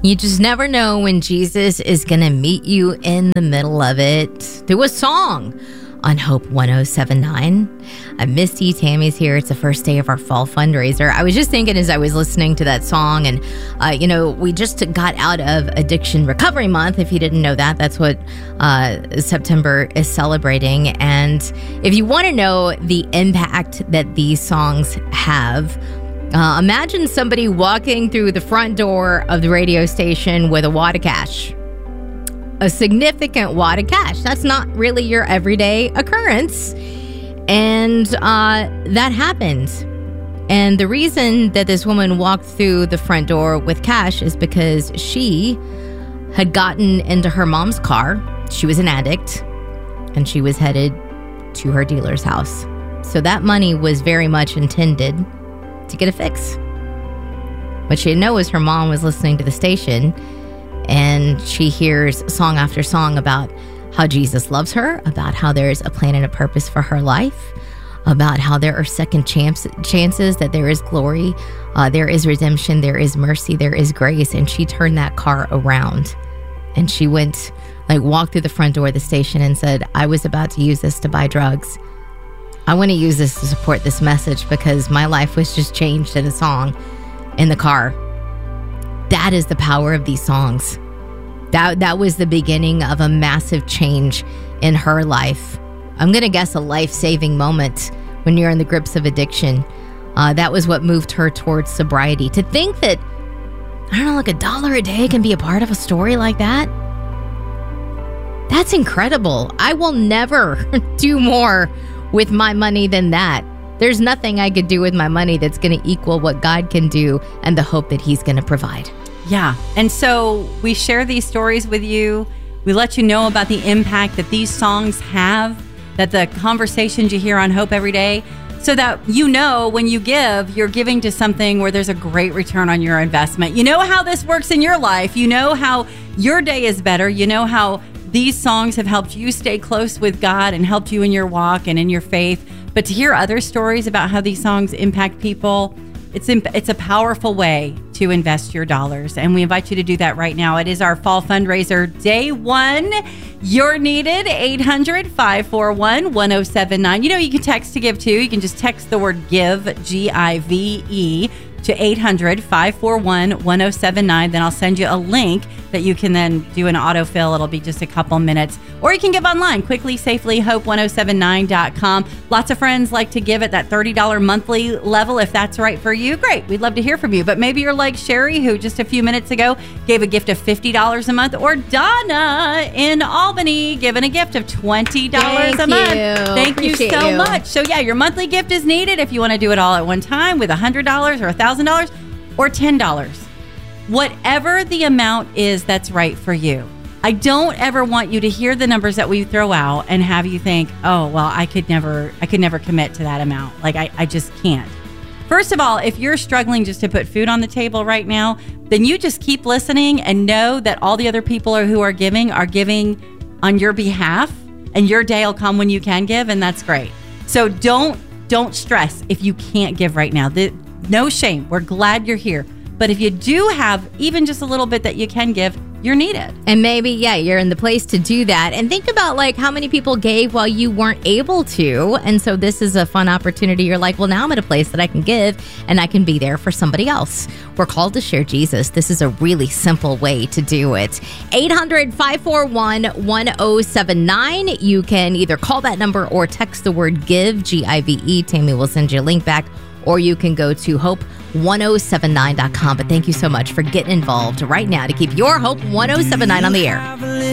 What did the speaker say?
You just never know when Jesus is going to meet you in the middle of it through a song on Hope 1079. I'm Misty. Tammy's here. It's the first day of our fall fundraiser. I was just thinking as I was listening to that song, and, we just got out of Addiction Recovery Month. If you didn't know that, that's what September is celebrating. And if you want to know the impact that these songs have, imagine somebody walking through the front door of the radio station with a wad of cash. A significant wad of cash. That's not really your everyday occurrence. And that happened. And the reason that this woman walked through the front door with cash is because she had gotten into her mom's car. She was an addict, and she was headed to her dealer's house. So that money was very much intended to get a fix. What she didn't know was her mom was listening to the station, and she hears song after song about how Jesus loves her, about how there's a plan and a purpose for her life, about how there are second chances, that there is glory, there is redemption, there is mercy, there is grace. And she turned that car around, and she walked through the front door of the station and said, I was about to use this to buy drugs. I want to use this to support this message because my life was just changed in a song in the car. That is the power of these songs. That was the beginning of a massive change in her life. I'm going to guess a life-saving moment when you're in the grips of addiction. That was what moved her towards sobriety. To think that, like $1 a day can be a part of a story like that. That's incredible. I will never do more with my money than that. There's nothing I could do with my money that's going to equal what God can do and the hope that He's going to provide. Yeah. And so we share these stories with you. We let you know about the impact that these songs have, that the conversations you hear on Hope every day, so that when you give, you're giving to something where there's a great return on your investment. You know how this works in your life. You know how your day is better. You know how these songs have helped you stay close with God and helped you in your walk and in your faith. But to hear other stories about how these songs impact people, it's a powerful way to invest your dollars. And we invite you to do that right now. It is our fall fundraiser, day 1. You're needed, 800-541-1079. You can text to give too. You can just text the word GIVE, G-I-V-E, to 800-541-1079. Then I'll send you a link that you can then do an autofill. It'll be just a couple minutes. Or you can give online quickly, safely, hope1079.com. Lots of friends like to give at that $30 monthly level. If that's right for you, great. We'd love to hear from you. But maybe you're like Sherry, who just a few minutes ago gave a gift of $50 a month, or Donna in Albany giving a gift of $20 a month. Thank you so much. So yeah, your monthly gift is needed if you want to do it all at one time with $100 or $1,000 or $10. Whatever the amount is that's right for you. I don't ever want you to hear the numbers that we throw out and have you think, oh, well, I could never commit to that amount. Like I just can't. First of all, if you're struggling just to put food on the table right now, then you just keep listening and know that all the other people who are giving on your behalf, and your day will come when you can give, and that's great. So don't stress if you can't give right now. No shame. We're glad you're here. But if you do have even just a little bit that you can give, you're needed. And maybe, you're in the place to do that. And think about how many people gave while you weren't able to. And so this is a fun opportunity. You're like, well, now I'm at a place that I can give and I can be there for somebody else. We're called to share Jesus. This is a really simple way to do it. 800-541-1079. You can either call that number or text the word GIVE, G-I-V-E. Tammy will send you a link back. Or you can go to hope1079.com. But thank you so much for getting involved right now to keep your Hope 1079 on the air.